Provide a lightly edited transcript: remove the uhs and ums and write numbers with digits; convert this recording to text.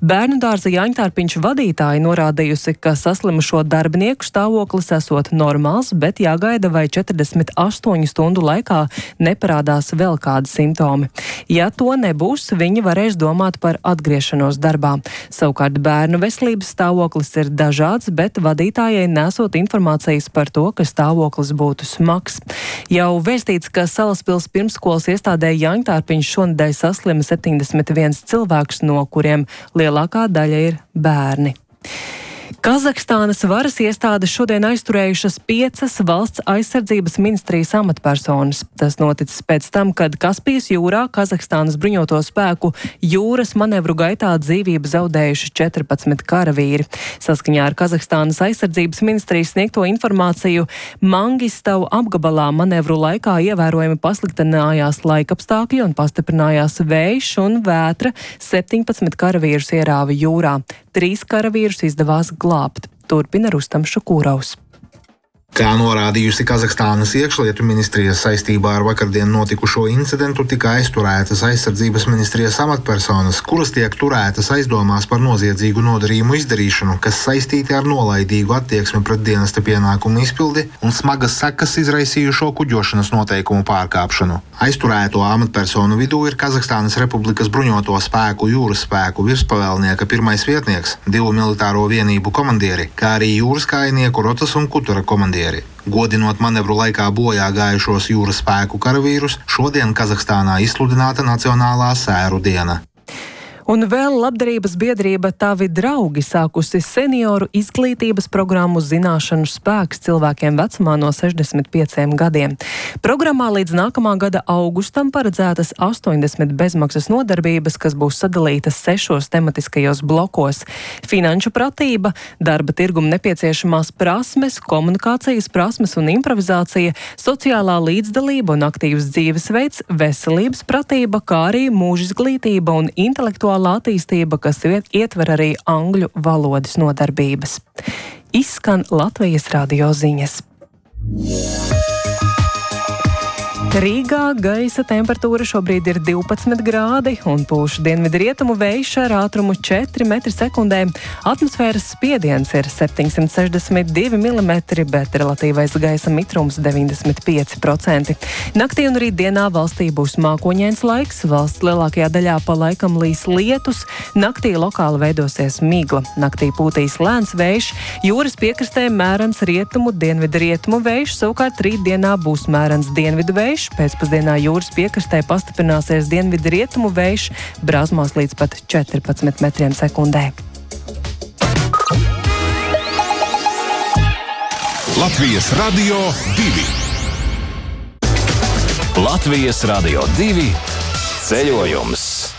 Bērnu dārza Jāņtārpiņš vadītāja norādījusi, ka saslimušo darbinieku stāvoklis esot normāls, bet jāgaida, vai 48 stundu laikā neparādās vēl kādi simptomi. Ja to nebūs, viņi varēs domāt par atgriešanos darbā. Savukārt bērnu veselības stāvoklis ir dažāds, bet vadītājai nesot informācijas par to, ka stāvoklis būtu smags. Jau vēstīts, ka Salaspils pirmsskolas iestādē Jāņtārpiņš šonedēļ saslima 71 cilvēks, no kuriem lielākā daļa ir bērni. Kazahstānas varas iestādes šodien aizturējušas 5 valsts aizsardzības ministrijas amatpersonas. Tas noticis pēc tam, kad Kaspijas jūrā Kazahstānas bruņoto spēku jūras manevru gaitā dzīvību zaudējuši 14 karavīri. Saskaņā ar Kazahstānas aizsardzības ministrijas sniegto informāciju, Mangistavu apgabalā manevru laikā ievērojami pasliktinājās laikapstākļi un pastiprinājās vējš un vētra, 17 karavīrus ierāva jūrā. 3 karavīrus izdevās glābt. Turpina Rustam Šukūraus. Kā norādījusi Kazahstānas iekšlietu ministrija saistībā ar vakardien notikušo incidentu, tika aizturētas aizsardzības ministrijas amatpersonas, kuras tiek turētas aizdomās par noziedzīgu nodarījumu izdarīšanu, kas saistīti ar nolaidīgu attieksmi pret dienesta pienākumu izpildi un smagas sekas izraisījušo kuģošanas noteikumu pārkāpšanu. Aizturēto amatpersonu vidū ir Kazahstānas Republikas bruņoto spēku jūras spēku virspavēlnieka pirmais vietnieks, 2 militāro vienību komandieri, kā arī jūras kājnieku rotas un kutura komandieri. Godinot manevru laikā bojā gājušos jūras spēku karavīrus, šodien Kazahstānā izsludināta Nacionālā sēru diena. Un vēl labdarības biedrība Tavi draugi sākusi senioru izglītības programmu Zināšanu spēks cilvēkiem vecumā no 65 gadiem. Programmā līdz nākamā gada augustam paredzētas 80 bezmaksas nodarbības, kas būs sadalītas 6 tematiskajos blokos - finanšu pratība, darba tirgum nepieciešamās prasmes, komunikācijas prasmes un improvizācija, sociālā līdzdalība un aktīvs dzīvesveids, veselības pratība, kā arī mūža izglītība un intelektuālā attīstība, kas ietver arī angļu valodas nodarbības. Izskan Latvijas radio ziņas. Rīgā gaisa temperatūra šobrīd ir 12 grādi un pūš dienvidrietumu vējš ar ātrumu 4 m/sekundē. Atmosfēras spiediens ir 762 mm, bet relatīvais gaisa mitrums 95%. Naktī un rītdienā valstī būs mākoņains laiks, valsts lielākajā daļā pa laikam līs lietus, naktī lokāli veidosies migla. Naktī pūtīs lēns vējš, jūras piekrastē mērens rietumu, dienvidrietumu vējš, savukārt rītdienā būs mērens dienvidu vējš. Pēcpusdienā jūras piekrastē pastiprināsies dienvidu rietumu vējš, brāzmās līdz pat 14 m/sekundē. Latvijas Radio 2. Latvijas Radio 2 ceļojums.